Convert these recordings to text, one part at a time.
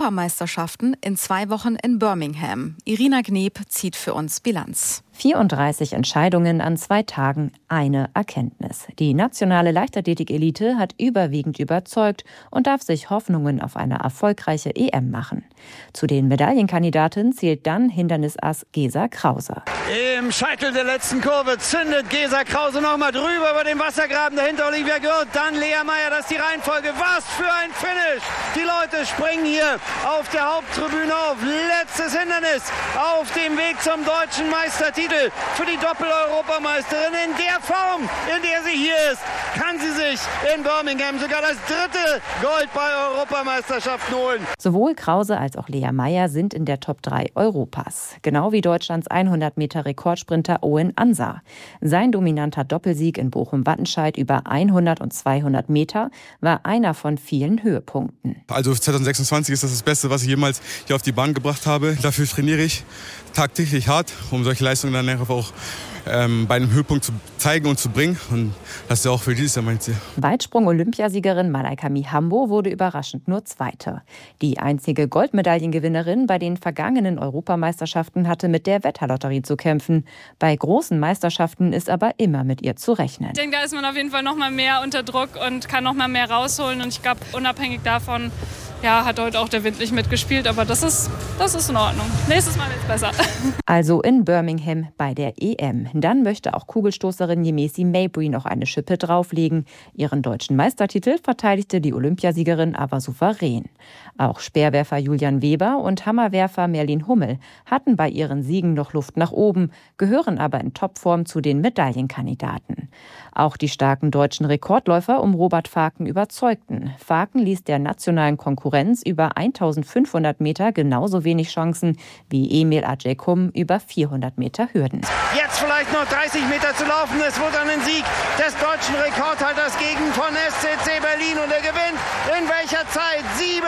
Europameisterschaften in 2 Wochen in Birmingham. Irina Gneb zieht für uns Bilanz. 34 Entscheidungen an 2 Tagen, eine Erkenntnis. Die nationale Leichtathletik-Elite hat überwiegend überzeugt und darf sich Hoffnungen auf eine erfolgreiche EM machen. Zu den Medaillenkandidaten zählt dann Hindernisass Gesa Krause. Im Scheitel der letzten Kurve zündet Gesa Krause nochmal drüber über den Wassergraben. Dahinter Olivia Gürt, dann Lea Meyer. Das ist die Reihenfolge. Was für ein Finish! Die Leute springen hier auf der Haupttribüne auf. Letztes Hindernis auf dem Weg zum deutschen Meistertitel. Für die Doppel-Europameisterin. In der Form, in der sie hier ist, kann sie sich in Birmingham sogar das 3. Gold bei Europameisterschaften holen. Sowohl Krause als auch Lea Meyer sind in der Top 3 Europas. Genau wie Deutschlands 100-Meter-Rekordsprinter Owen Ansar. Sein dominanter Doppelsieg in Bochum-Wattenscheid über 100 und 200 Meter war einer von vielen Höhepunkten. Also 2026 ist das Beste, was ich jemals hier auf die Bahn gebracht habe. Dafür trainiere ich tagtäglich hart, um solche Leistungen dann auch bei einem Höhepunkt zu zeigen und zu bringen. Und das ist ja auch für dieses Jahr mein Ziel. Weitsprung-Olympiasiegerin Malaika Mihambo wurde überraschend nur Zweite. Die einzige Goldmedaillengewinnerin bei den vergangenen Europameisterschaften hatte mit der Wetterlotterie zu kämpfen. Bei großen Meisterschaften ist aber immer mit ihr zu rechnen. Ich denke, da ist man auf jeden Fall noch mal mehr unter Druck und kann noch mal mehr rausholen. Und ich glaube, unabhängig davon, hat heute auch der Wind nicht mitgespielt, aber das ist in Ordnung. Nächstes Mal wird's besser. Also in Birmingham bei der EM. Dann möchte auch Kugelstoßerin Yemisi Mabry noch eine Schippe drauflegen. Ihren deutschen Meistertitel verteidigte die Olympiasiegerin aber souverän. Auch Speerwerfer Julian Weber und Hammerwerfer Merlin Hummel hatten bei ihren Siegen noch Luft nach oben, gehören aber in Topform zu den Medaillenkandidaten. Auch die starken deutschen Rekordläufer um Robert Faken überzeugten. Faken ließ der nationalen Konkurrenz über 1500 Meter genauso wenig Chancen wie Emil Ajay-Kum über 400 Meter Hürden. Jetzt vielleicht noch 30 Meter zu laufen. Es wird dann ein Sieg des deutschen Rekordhalters gegen von SCC Berlin. Und er gewinnt in welcher Zeit?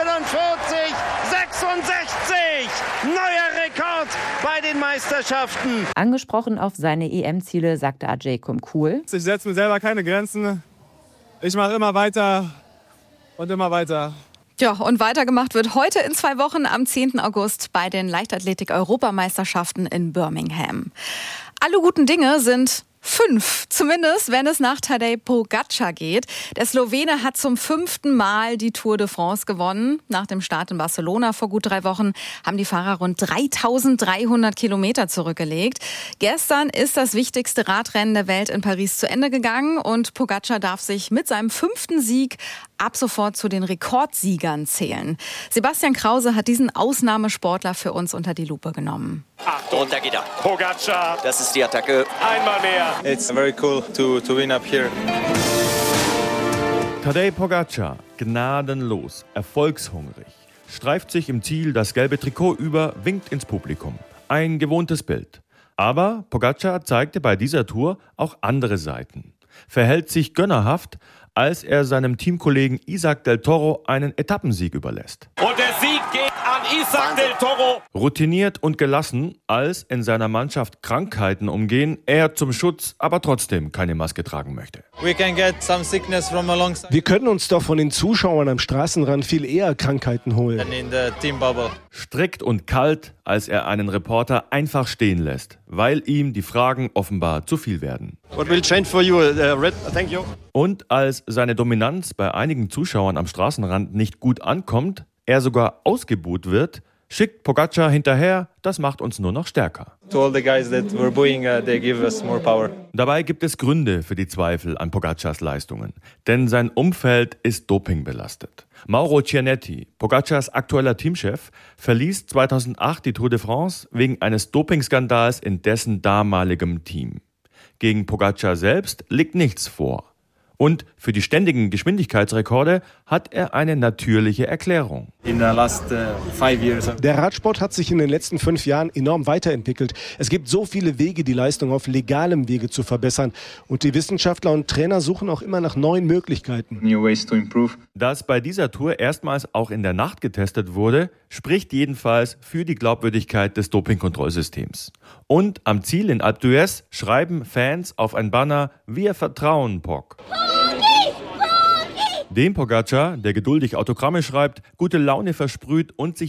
47,66. Neuer Rekord bei den Meisterschaften. Angesprochen auf seine EM-Ziele sagte Ajay-Kum cool: Ich setze mir selber keine Grenzen. Ich mache immer weiter und immer weiter. Ja, und weitergemacht wird heute in 2 Wochen am 10. August bei den Leichtathletik-Europameisterschaften in Birmingham. Alle guten Dinge sind 5, zumindest wenn es nach Tadej Pogačar geht. Der Slowene hat zum 5. Mal die Tour de France gewonnen. Nach dem Start in Barcelona vor gut 3 Wochen haben die Fahrer rund 3.300 Kilometer zurückgelegt. Gestern ist das wichtigste Radrennen der Welt in Paris zu Ende gegangen und Pogačar darf sich mit seinem 5. Sieg ab sofort zu den Rekordsiegern zählen. Sebastian Krause hat diesen Ausnahmesportler für uns unter die Lupe genommen. Achtung, und da geht er. Pogačar. Das ist die Attacke. Einmal mehr. It's very cool to win up here. Tadej Pogačar, gnadenlos, erfolgshungrig, streift sich im Ziel das gelbe Trikot über, winkt ins Publikum. Ein gewohntes Bild. Aber Pogačar zeigte bei dieser Tour auch andere Seiten. Verhält sich gönnerhaft, als er seinem Teamkollegen Isaac del Toro einen Etappensieg überlässt. Und der Sieg geht an Isaac del Toro. Routiniert und gelassen, als in seiner Mannschaft Krankheiten umgehen, er zum Schutz aber trotzdem keine Maske tragen möchte. Wir können uns doch von den Zuschauern am Straßenrand viel eher Krankheiten holen. Strikt und kalt, als er einen Reporter einfach stehen lässt, weil ihm die Fragen offenbar zu viel werden. Und als seine Dominanz bei einigen Zuschauern am Straßenrand nicht gut ankommt, er sogar ausgebuht wird, schickt Pogačar hinterher, das macht uns nur noch stärker. Dabei gibt es Gründe für die Zweifel an Pogačars Leistungen, denn sein Umfeld ist dopingbelastet. Mauro Cianetti, Pogačars aktueller Teamchef, verließ 2008 die Tour de France wegen eines Dopingskandals in dessen damaligem Team. Gegen Pogačar selbst liegt nichts vor. Und für die ständigen Geschwindigkeitsrekorde hat er eine natürliche Erklärung. Der Radsport hat sich in den letzten 5 Jahren enorm weiterentwickelt. Es gibt so viele Wege, die Leistung auf legalem Wege zu verbessern. Und die Wissenschaftler und Trainer suchen auch immer nach neuen Möglichkeiten. Dass bei dieser Tour erstmals auch in der Nacht getestet wurde, spricht jedenfalls für die Glaubwürdigkeit des Dopingkontrollsystems. Und am Ziel in Alpe d'Huez schreiben Fans auf ein Banner: Wir vertrauen Pog. Dem Pogačar, der geduldig Autogramme schreibt, gute Laune versprüht und sich